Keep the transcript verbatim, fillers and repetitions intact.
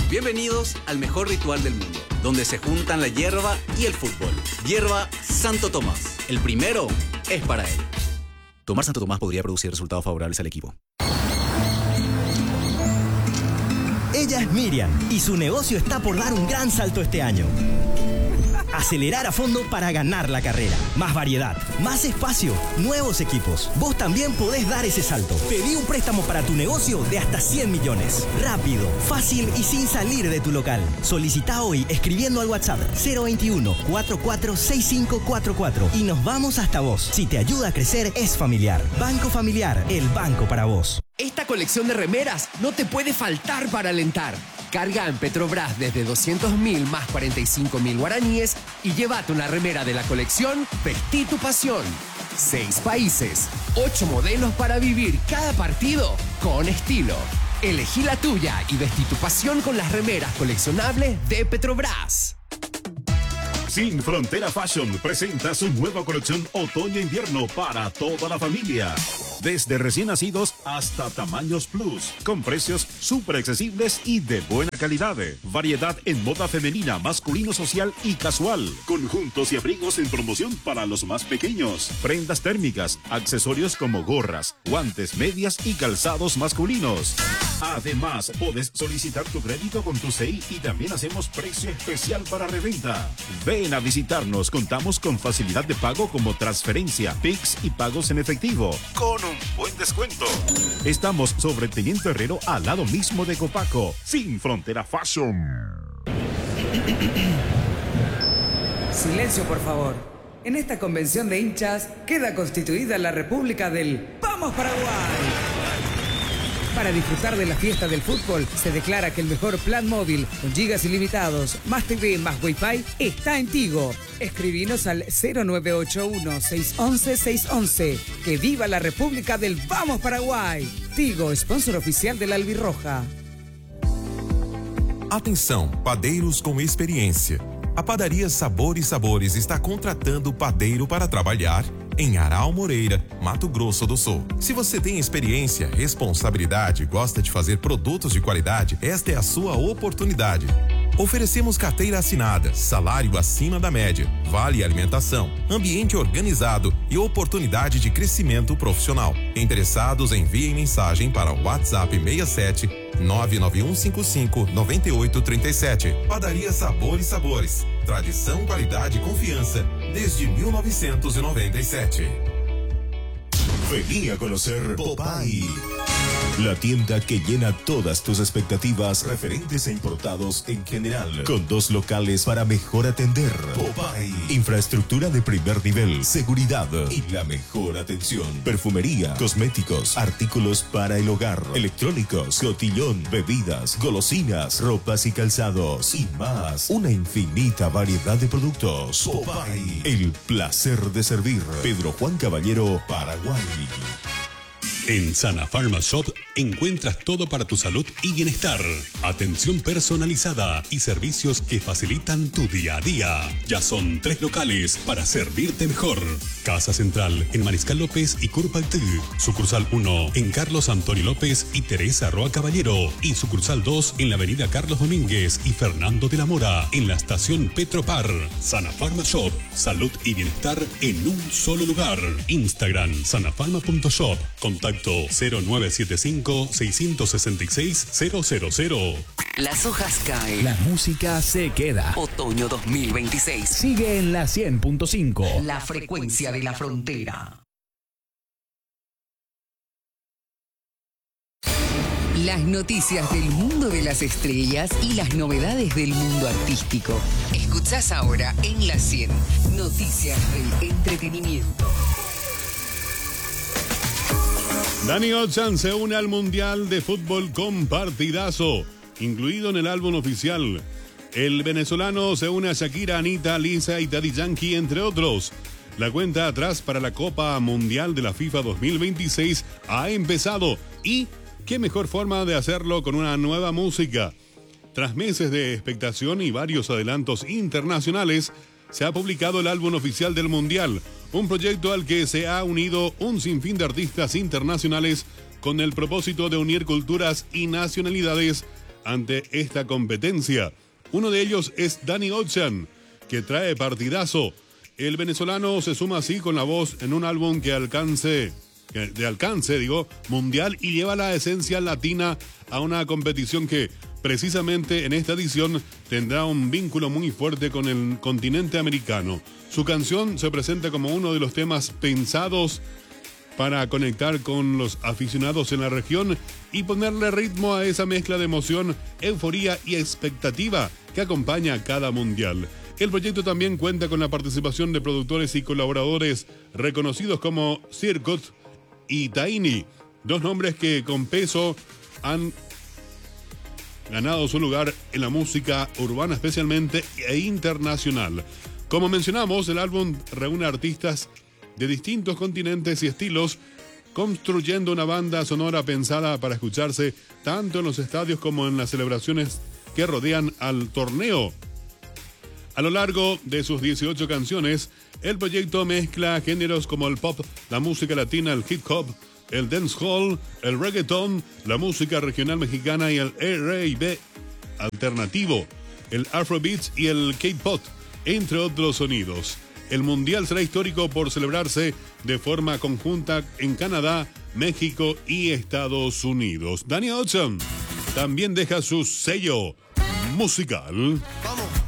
Bienvenidos al mejor ritual del mundo, donde se juntan la hierba y el fútbol. Hierba Santo Tomás. El primero es para él. Tomar Santo Tomás podría producir resultados favorables al equipo. Ella es Miriam y su negocio está por dar un gran salto este año. Acelerar a fondo para ganar la carrera. Más variedad, más espacio, nuevos equipos. Vos también podés dar ese salto. Pedí un préstamo para tu negocio de hasta cien millones. Rápido, fácil y sin salir de tu local. Solicita hoy escribiendo al WhatsApp cero veintiuno, cuarenta y cuatro, sesenta y cinco cuarenta y cuatro y nos vamos hasta vos. Si te ayuda a crecer, es familiar. Banco Familiar, el banco para vos. Esta colección de remeras no te puede faltar para alentar. Carga en Petrobras desde doscientos mil más cuarenta y cinco mil guaraníes y llévate una remera de la colección Vestí tu pasión. Seis países, ocho modelos para vivir cada partido con estilo. Elegí la tuya y vestí tu pasión con las remeras coleccionables de Petrobras. Sin Frontera Fashion presenta su nueva colección otoño-invierno para toda la familia. Desde recién nacidos hasta tamaños plus, con precios súper accesibles y de buena calidad. Variedad en moda femenina, masculino, social y casual. Conjuntos y abrigos en promoción para los más pequeños. Prendas térmicas, accesorios como gorras, guantes, medias y calzados masculinos. Además, puedes solicitar tu crédito con tu C I y también hacemos precio especial para reventa. Ven a visitarnos, contamos con facilidad de pago como transferencia, Pix y pagos en efectivo, con un buen descuento. Estamos sobre Teniente Herrero al lado mismo de Copaco. Sin Frontera Fashion. Silencio, por favor. En esta convención de hinchas queda constituida la República del ¡Vamos Paraguay! Para disfrutar de la fiesta del fútbol, se declara que el mejor plan móvil con gigas ilimitados, más T V, más Wi-Fi, está en Tigo. Escribinos al cero nueve ocho uno, seis uno uno, seis uno uno. ¡Que viva la República del Vamos Paraguay! Tigo, sponsor oficial de la Albirroja. Atenção, padeiros com experiência. A padaria Sabor e Sabores está contratando padeiro para trabalhar em Aral Moreira, Mato Grosso do Sul. Se você tem experiência, responsabilidade e gosta de fazer produtos de qualidade, esta é a sua oportunidade. Oferecemos carteira assinada, salário acima da média, vale alimentação, ambiente organizado e oportunidade de crescimento profissional. Interessados, enviem mensagem para o WhatsApp seis sete nove nove um cinco cinco nove oito três sete. Padaria Sabor e Sabores. Tradição, qualidade e confiança desde mil novecentos e noventa e sete. Vení a conocer Popeye, la tienda que llena todas tus expectativas referentes e importados en general, con dos locales para mejor atender. Popeye, infraestructura de primer nivel, seguridad y la mejor atención. Perfumería, cosméticos, artículos para el hogar, electrónicos, cotillón, bebidas, golosinas, ropas y calzados y más. Una infinita variedad de productos. Popeye, el placer de servir. Pedro Juan Caballero, Paraguay. En Sana Pharma Shop encuentras todo para tu salud y bienestar. Atención personalizada y servicios que facilitan tu día a día. Ya son tres locales para servirte mejor. Casa Central en Mariscal López y Curpaltí. Sucursal uno en Carlos Antonio López y Teresa Roa Caballero. Y sucursal dos en la avenida Carlos Domínguez y Fernando de la Mora en la estación Petropar. Sana Pharma Shop. Salud y bienestar en un solo lugar. Instagram sanapharma punto shop. Contacto cero nueve siete cinco, seis seis seis, cero cero cero. Las hojas caen. La música se queda. Otoño dos mil veintiséis. Sigue en la cien punto cinco. La frecuencia de la frontera. Las noticias del mundo de las estrellas y las novedades del mundo artístico. Escuchás ahora en la cien. Noticias del entretenimiento. Danny Ocean se une al Mundial de Fútbol con partidazo, incluido en el álbum oficial. El venezolano se une a Shakira, Anita, Lisa y Daddy Yankee, entre otros. La cuenta atrás para la Copa Mundial de la FIFA dos mil veintiséis ha empezado y qué mejor forma de hacerlo con una nueva música. Tras meses de expectación y varios adelantos internacionales, se ha publicado el álbum oficial del Mundial, un proyecto al que se ha unido un sinfín de artistas internacionales con el propósito de unir culturas y nacionalidades ante esta competencia. Uno de ellos es Danny Ocean, que trae partidazo. El venezolano se suma así con la voz en un álbum que alcance, que de alcance, digo, mundial, y lleva la esencia latina a una competición que precisamente en esta edición tendrá un vínculo muy fuerte con el continente americano. Su canción se presenta como uno de los temas pensados para conectar con los aficionados en la región y ponerle ritmo a esa mezcla de emoción, euforía y expectativa que acompaña a cada mundial. El proyecto también cuenta con la participación de productores y colaboradores reconocidos como Circuit y Tiny, dos nombres que con peso han ganado su lugar en la música urbana especialmente e internacional. Como mencionamos, el álbum reúne artistas de distintos continentes y estilos, construyendo una banda sonora pensada para escucharse tanto en los estadios como en las celebraciones que rodean al torneo. A lo largo de sus dieciocho canciones, el proyecto mezcla géneros como el pop, la música latina, el hip hop, el dancehall, el reggaeton, la música regional mexicana y el R and B alternativo, el afrobeats y el K-pop, entre otros sonidos. El mundial será histórico por celebrarse de forma conjunta en Canadá, México y Estados Unidos. Danny Ocean también deja su sello musical. Vamos.